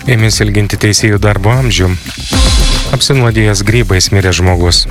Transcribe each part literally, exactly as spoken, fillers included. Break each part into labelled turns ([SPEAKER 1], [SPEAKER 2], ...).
[SPEAKER 1] Ėmėsi ilginti teisėjų darbo amžių. Apsinuodijęs grybais mirė žmogus.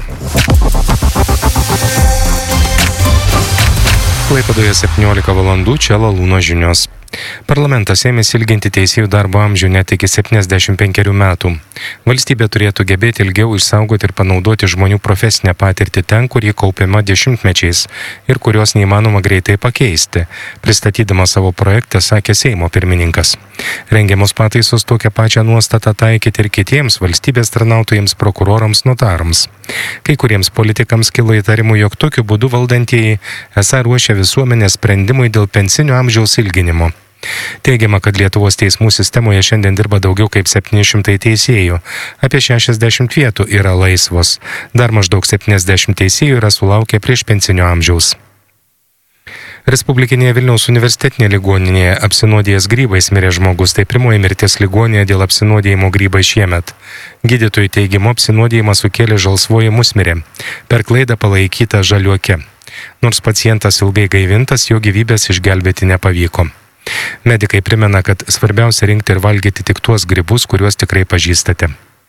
[SPEAKER 1] Klaipėdoje septyniolika valandų, čia Lalūno žinios. Parlamentas ėmėsi ilginti teisėjų darbo amžių net iki septyniasdešimt penkerių metų. Valstybė turėtų gebėti ilgiau išsaugoti ir panaudoti žmonių profesinę patirtį ten, kur ji kaupiama dešimtmečiais ir kurios neįmanoma greitai pakeisti, pristatydama savo projektą, sakė Seimo pirmininkas. Rengiamos pataisos tokią pačią nuostatą taikyti ir kitiems valstybės tarnautojams, prokurorams, notarams. Kai kuriems politikams kilo įtarimų, jog tokiu būdu valdantieji esą ruošia visuomenės sprendimui dėl pensinio amžiaus ilginimo. Teigiama, kad Lietuvos teismų sistemoje šiandien dirba daugiau kaip septyni šimtai teisėjų. Apie šešiasdešimt vietų yra laisvos. Dar maždaug septyniasdešimt teisėjų yra sulaukę prieš pensinio amžiaus. Respublikinėje Vilniaus universitetinėje ligoninėje apsinuodijęs grybais mirė žmogus. Tai pirmoji mirties ligoninėje dėl apsinuodijimo grybai šiemet. Gydytojų teigimu apsinuodijimą sukėlė žalsvoji musmirė. Per klaidą palaikyta žaliuoke. Nors pacientas ilgai gaivintas, jo gyvybės išgelbėti nepavyko. Medikai primena, kad svarbiausia rinkti ir valgyti tik tuos grybus, kuriuos tikrai pažįstate.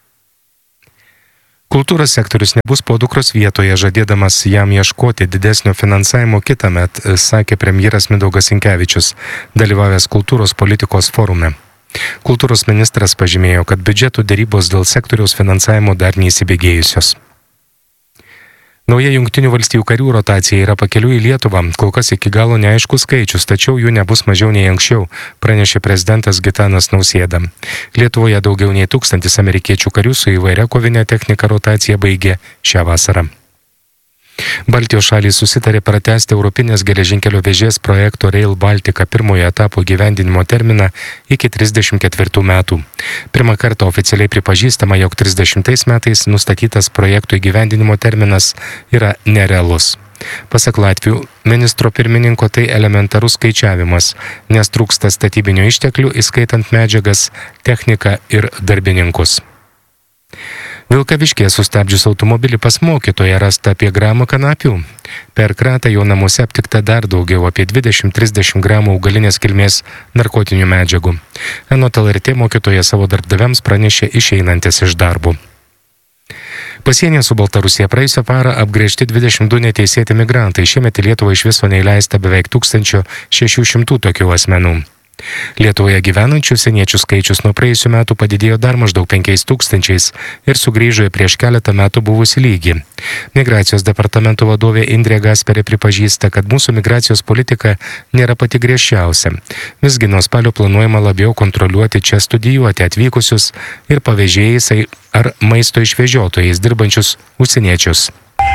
[SPEAKER 1] Kultūros sektorius nebus podukros vietoje, žadėdamas jam ieškoti didesnio finansavimo kitąmet, sakė premjeras Mindaugas Sinkevičius, dalyvavęs kultūros politikos forume. Kultūros ministras pažymėjo, kad biudžeto derybos dėl sektoriaus finansavimo dar neįsibėgėjusios. Nauja Jungtinių valstijų karių rotacija yra pakeliui į Lietuvą, kol kas iki galo neaiškus skaičius, tačiau jų nebus mažiau nei anksčiau, pranešė prezidentas Gitanas Nausėda. Lietuvoje daugiau nei tūkstantis amerikiečių karių su įvairia kovinė technika rotacija baigė šią vasarą. Baltijos šalys susitarė pratęsti Europinės geležinkelio vėžės projekto Rail Baltica pirmojo etapo gyvendinimo terminą iki trisdešimt ketvirtų metų. Pirmą kartą oficialiai pripažįstama, jog trisdešimtais metais nustatytas projekto įgyvendinimo terminas yra nerealus. Pasak Latvių ministro pirmininko, tai elementarus skaičiavimas, nes trūksta statybinių išteklių, įskaitant medžiagas, techniką ir darbininkus. Vilkaviškyje sustabdžius automobilį pas mokytoją rasta apie gramą kanapių. Per kratą jo namuose aptikta dar daugiau, apie dvidešimt trisdešimt gramų augalinės kilmės narkotinių medžiagų. Anot L R T mokytoja savo darbdaviams pranešė išeinantis iš darbo. Pasienyje su Baltarusija praėjusią parą apgręžti dvidešimt du neteisėti migrantai. Šiemet į Lietuvą iš viso neįleista beveik tūkstančio šešių šimtų tokių asmenų. Lietuvoje gyvenančių užsieniečių skaičius nuo praėjusių metų padidėjo dar maždaug penkiais tūkstančiais ir sugrįžo į prieš keletą metų buvusį lygį. Migracijos departamento vadovė Indrė Gasperė pripažįsta, kad mūsų migracijos politika nėra pati griežčiausia. Visgi nuo spalio planuojama labiau kontroliuoti čia studijuoti atvykusius ir pavežėjais ar maisto išvežiotojais dirbančius užsieniečius.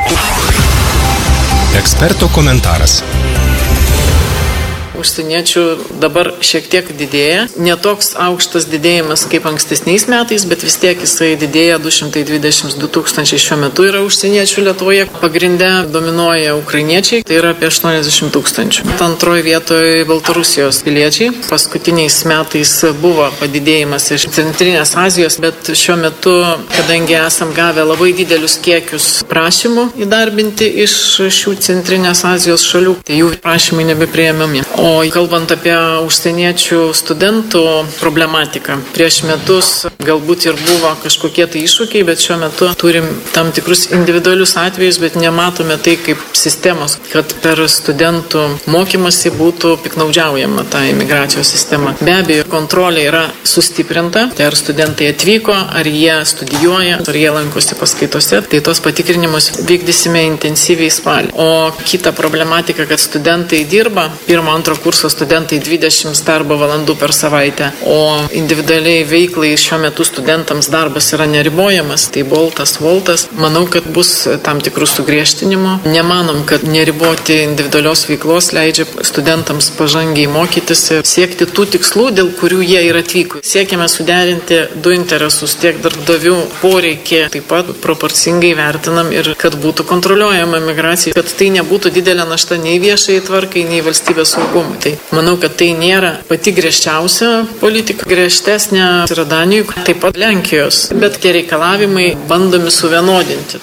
[SPEAKER 2] Eksperto komentaras.
[SPEAKER 3] Užsieniečių dabar šiek tiek didėja. Netoks aukštas didėjimas kaip ankstesniais metais, bet vis tiek jisai didėja. du šimtai dvidešimt du tūkstančiai šiuo metu yra užsieniečių Lietuvoje. Pagrinde dominuoja ukrainiečiai, tai yra apie aštuoniasdešimt tūkstančių. Antroje vietoje Baltarusijos piliečiai. Paskutiniais metais buvo padidėjimas iš Centrinės Azijos, bet šiuo metu, kadangi esam gavę labai didelius kiekius prašymų įdarbinti iš šių Centrinės Azijos šalių, tai jų prašymai nebepriėmami. O kalbant apie užsieniečių studentų problematiką, prieš metus galbūt ir buvo kažkokie tai iššūkiai, bet šiuo metu turim tam tikrus individualius atvejus, bet nematome tai kaip sistemos, kad per studentų mokymasi būtų piknaudžiaujama ta imigracijos sistema. Be abejo, kontrolė yra sustiprinta, tai ar studentai atvyko, ar jie studijuoja, ar jie lankosi paskaitose, tai tos patikrinimus vykdysime intensyviai spalį. O kita problematika, kad studentai dirba, pirmo antro kurso studentai dvidešimt darbo valandų per savaitę, o individualiai veiklai šiuo metu studentams darbas yra neribojamas, tai boltas, voltas. Manau, kad bus tam tikrų sugriežtinimų. Nemanom, kad neriboti individualios veiklos leidžia studentams pažangiai mokytis ir siekti tų tikslų, dėl kurių jie yra atvyko. Siekime suderinti du interesus, tiek darbdavių poreikį, taip pat proporcingai vertinam ir kad būtų kontroliuojama migracija, kad tai nebūtų didelė našta nei viešai tvarkai, nei valstybės saugumui. Tai manau, kad tai nėra pati griežčiausia politika, griežtesnė yra Danijoje, taip pat Lenkijos, bet tie reikalavimai bandomi suvienodinti.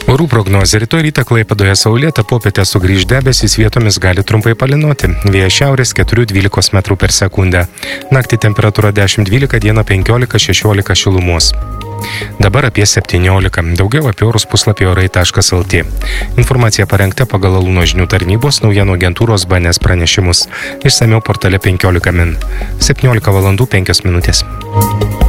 [SPEAKER 1] Orų prognozė. Rytoj rytą Klaipėdoje saulėta, popietę sugrįž debesys, vietomis gali trumpai palynoti. Vėjas šiaurės keturi dvylika metrų per sekundę. Naktį temperatūra dešimt dvylika, dieną penkiolika šešiolika šilumos. Dabar apie septyniolika. Daugiau apie orus puslapį orai taškas lt. Informacija parengta pagal Alūno žinių tarnybos naujienų agentūros B N S pranešimus. Išsamiau portale penkiolika min. septyniolika valandų penkios minutės.